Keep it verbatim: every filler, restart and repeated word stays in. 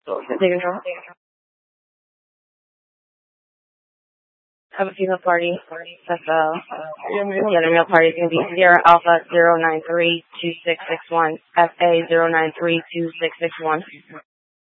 Take control. Have a female party. That's uh, yeah, the male party is going to be Sierra Alpha zero nine three two six six one, F A zero nine three two six six one.